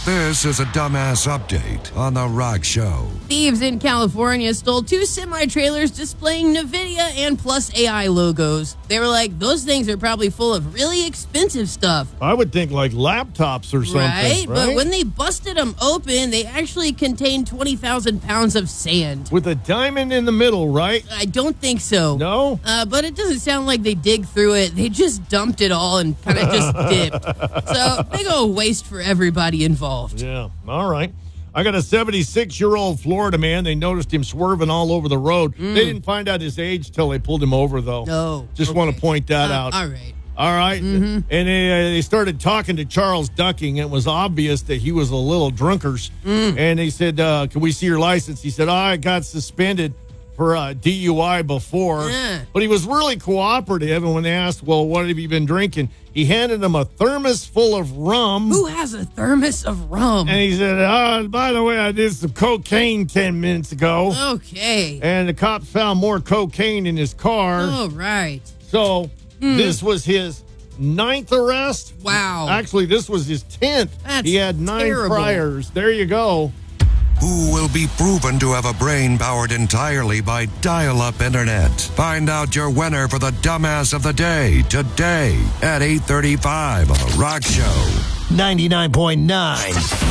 This is a dumbass update on The Rock Show. Thieves in California stole 2 semi-trailers displaying NVIDIA and Plus AI logos. They were like, those things are probably full of really expensive stuff. I would think like laptops or something. Right? But when they busted them open, they actually contained 20,000 pounds of sand. With a diamond in the middle, right? I don't think so. No? But it doesn't sound like they dig through it. They just dumped it all and kind of just dipped. So big old waste for everybody involved. Yeah. All right. I got a 76-year-old Florida man. They noticed him swerving all over the road. They didn't find out his age till they pulled him over, though. Oh, Just want to point that out. All right. All right. And they started talking to Charles Ducking. It was obvious that he was a little drunkers. And they said, can we see your license? He said, I got suspended for DUI before. But he was really cooperative. And when they asked, well, what have you been drinking? He handed them a thermos full of rum. Who has a thermos of rum? And he said, by the way, I did some cocaine 10 minutes ago. Okay. And the cops found more cocaine in his car. Oh, right. So this was his 9th arrest. Wow. Actually, this was his 10th. That's he had 9 terrible. priors. There you go. Who will be proven to have a brain powered entirely by dial-up internet? Find out your winner for the Dumbass of the Day today at 8:35 on The Rock Show. 99.9